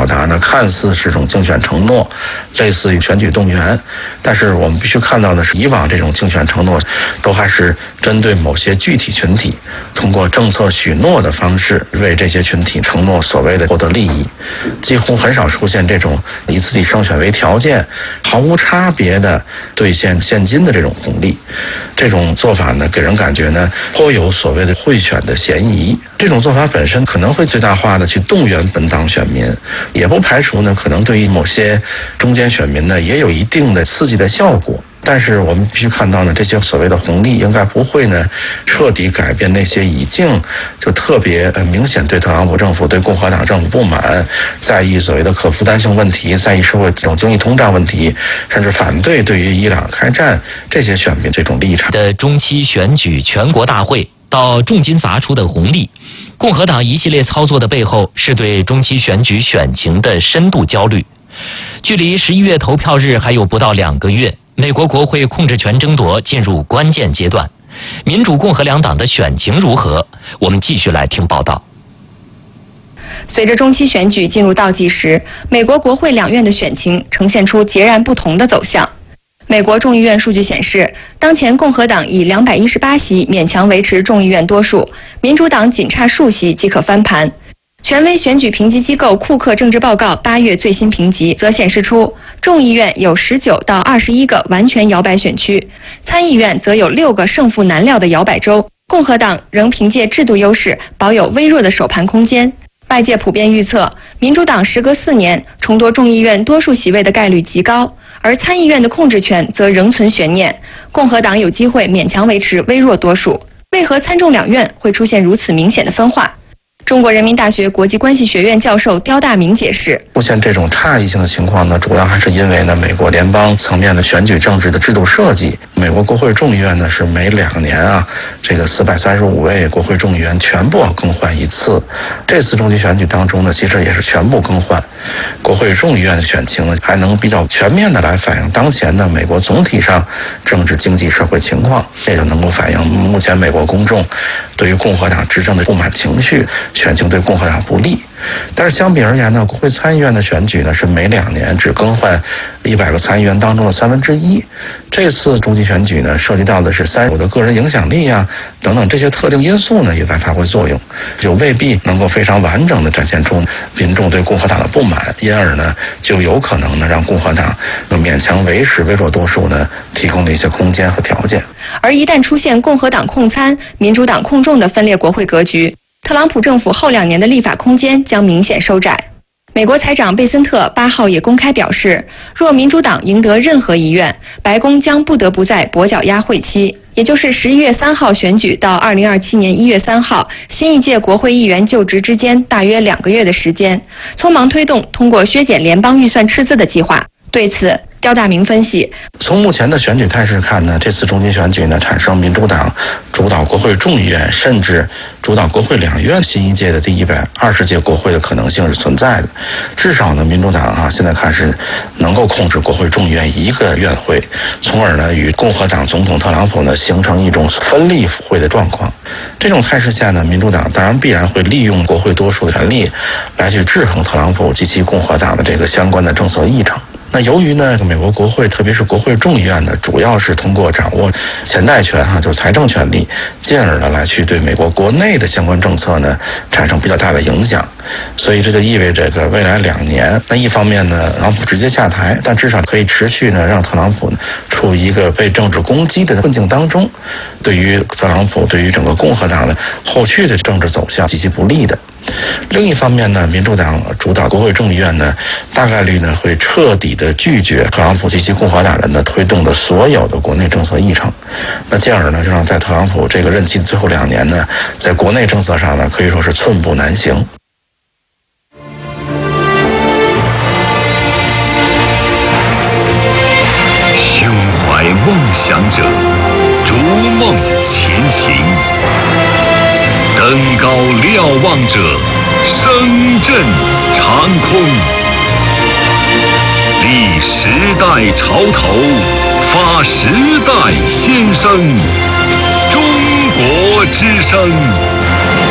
达呢，看似是种竞选承诺，类似于选举动员，但是我们必须看到的是，以往这种竞选承诺都还是针对某些具体群体，通过政策许诺的方式为这些群体承诺所谓的获得利益，几乎很少出现这种以自己胜选为条件，毫无差别的兑现现金的这种红利。这种做法呢，给人感觉呢颇有所谓的贿选的嫌疑。这种做法本身可能会最大化的去动员本党选民，也不排除呢可能对于某些中间选民呢也有一定的刺激的效果。但是我们必须看到呢，这些所谓的红利应该不会呢彻底改变那些已经就特别明显对特朗普政府、对共和党政府不满，在意所谓的可负担性问题，在意社会这种经济通胀问题，甚至反对对于伊朗开战这些选民这种立场的中期选举全国大会到重金砸出的红利，共和党一系列操作的背后是对中期选举选情的深度焦虑。距离11月投票日还有不到2个月，美国国会控制权争夺进入关键阶段，民主共和两党的选情如何？我们继续来听报道。 随着中期选举进入倒计时，美国国会两院的选情呈现出截然不同的走向。美国众议院数据显示，当前共和党以218席勉强维持众议院多数，民主党仅差数席即可翻盘。权威选举评级机构库克政治报告8月最新评级则显示出，众议院有19到21个完全摇摆选区，参议院则有6个胜负难料的摇摆州。共和党仍凭借制度优势保有微弱的首盘空间。外界普遍预测，民主党时隔4年重夺众议院多数席位的概率极高，而参议院的控制权则仍存悬念，共和党有机会勉强维持微弱多数。为何参众两院会出现如此明显的分化？中国人民大学国际关系学院教授刁大明解释， 出现这种差异性的情况呢，主要还是因为呢，美国联邦层面的选举政治的制度设计，美国国会众议院呢是每2年这个435位国会众议员全部要更换一次。这次中期选举当中呢，其实也是全部更换。国会众议院的选情呢，还能比较全面的来反映当前的美国总体上政治、经济、社会情况，也就能够反映目前美国公众对于共和党执政的不满情绪，选情对共和党不利。但是相比而言呢，国会参议院的选举呢是每2年只更换100个参议员当中的1/3。这次中期选举呢，涉及到的是3有的个人影响力等等这些特定因素呢，也在发挥作用，就未必能够非常完整的展现出民众对共和党的不满，因而呢，就有可能呢让共和党勉强维持微弱多数呢提供了一些空间和条件。 而一旦出现共和党控参、民主党控众的分裂国会格局，特朗普政府后2年的立法空间将明显收窄。美国财长贝森特8号也公开表示，若民主党赢得任何一院，白宫将不得不在跛脚鸭会期，也就是11月3号选举到2027年1月3号新一届国会议员就职之间大约2个月的时间，匆忙推动通过削减联邦预算赤字的计划。对此，刁大明分析， 从目前的选举态势看呢，这次中期选举呢产生民主党主导国会众议院，甚至主导国会两院新一届的第120届国会的可能性是存在的。至少呢，民主党现在看是能够控制国会众议院1个院会，从而呢与共和党总统特朗普呢形成一种分立府会的状况。这种态势下呢，民主党当然必然会利用国会多数的权力来去制衡特朗普及其共和党的这个相关的政策议程。那由于呢，美国国会特别是国会众议院呢，主要是通过掌握钱袋权就是财政权力，进而呢来去对美国国内的相关政策呢产生比较大的影响。所以这就意味着未来2年，那一方面呢，特朗普直接下台，但至少可以持续呢让特朗普处于一个被政治攻击的困境当中，对于特朗普对于整个共和党的后续的政治走向极其不利的。另一方面呢，民主党主导国会众议院呢，大概率呢会彻底的拒绝特朗普及其共和党人呢推动的所有的国内政策议程，那进而呢就让在特朗普这个任期的最后2年呢，在国内政策上呢可以说是寸步难行。 胸怀梦想者，逐梦前行。登高瞭望者，声震长空。立时代潮头，发时代先声。中国之声。